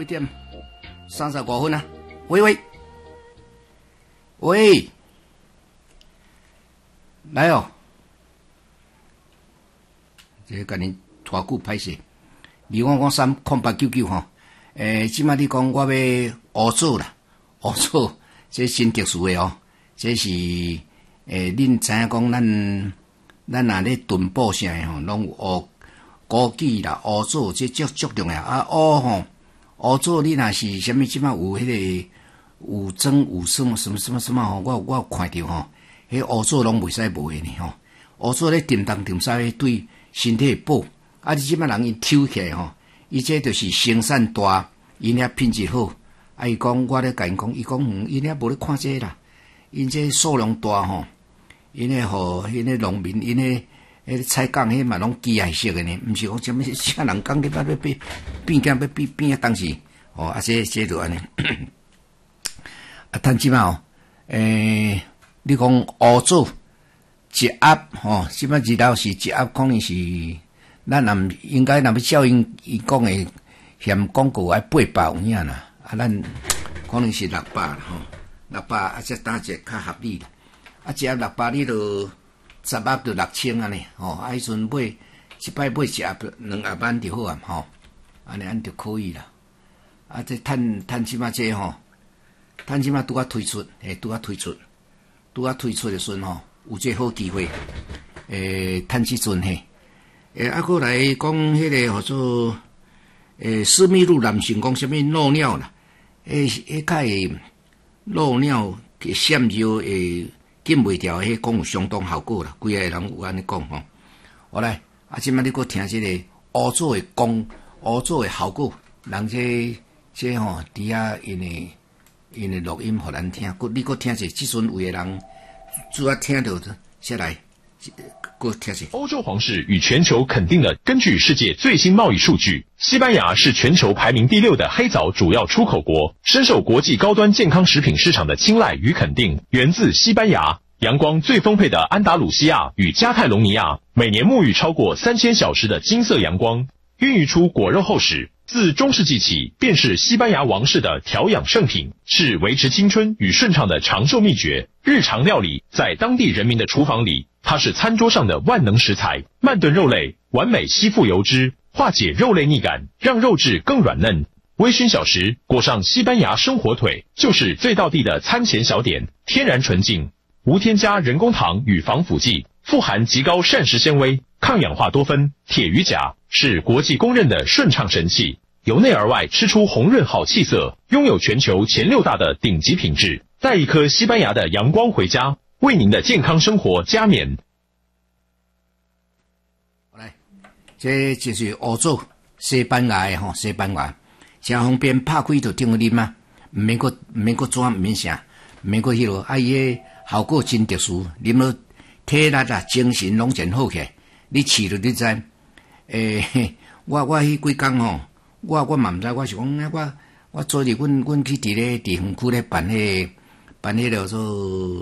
8:35啊！喂，来哦！这甲恁拖久歹势，2553空899吼。即摆你讲我要乌组啦，乌组这真特殊的哦，这是恁知影讲咱若咧蹲步啥的吼，拢有枸杞啦、乌组这足重要啊。乌组你若是啥物即摆有迄个有增有什么吼，我有看着吼，迄乌组拢袂使无的呢吼。乌组咧叮当叮西对身体补，啊！你即摆人伊抽起来吼，伊这就是生产大，因遐品质好。啊，伊讲我咧甲因讲，伊讲因遐无咧看这啦，因这数量大吼，因迄互因迄农民因迄菜秆迄嘛拢机械式的呢，毋是讲啥物啥人讲要变件要变啊，当时哦啊这就安尼。啊，趁即摆哦，你讲乌组一盒吼，即摆日头是一盒，可能是咱若应该若要照因讲的嫌广告爱800有影啦，啊，咱可能是600啦吼，600啊，再打者较合理啦。啊，一盒600你就10盒就6000安尼吼，啊，迄阵买一摆买一盒2盒安就好啊吼，安就可以啦。啊，这趁即摆这吼，趁即摆拄啊推出，拄啊推出的时阵吼，有这好机会，趁即阵嘿，啊，过来讲迄个叫做私密路男性讲啥物漏尿啦，较会漏尿闪尿禁袂掉，迄讲有相当效果啦，规个人有安尼讲吼。好来，啊，即摆你搁听即个乌组的讲，乌组的效果，人这吼底下因的录音互咱听，你搁听者，即阵有个人主要听到的，下来，搁听者。 欧洲皇室与全球肯定的，根据世界最新贸易数据，西班牙是全球排名第6的黑枣主要出口国，深受国际高端健康食品市场的青睐与肯定。源自西班牙，阳光最丰沛的安达鲁西亚与加泰隆尼亚，每年沐浴超过3000小时的金色阳光，孕育出果肉厚实。自中世纪起，便是西班牙王室的调养圣品，是维持青春与顺畅的长寿秘诀。日常料理，在当地人民的厨房里，它是餐桌上的万能食材。慢炖肉类，完美吸附油脂，化解肉类腻感，让肉质更软嫩。微醺小食，裹上西班牙生火腿，就是最道地的餐前小点。天然纯净，无添加人工糖与防腐剂，富含极高膳食纤维、抗氧化多酚、铁与钾，是国际公认的顺畅神器。由内而外吃出红润好气色，拥有全球前6大的顶级品质。带一颗西班牙的阳光回家，为您的健康生活加冕。 来，这就是乌组西班牙的吼，西班牙真方便，拍开就顶啉啊，毋免搁转，毋免啥，毋免搁迄落，啊，伊个效果真特殊，啉了体力啊、精神拢真好起来。你试了你知，我迄几工吼。我嘛毋知，我是讲，我昨日阮去伫咧地方区咧办迄个做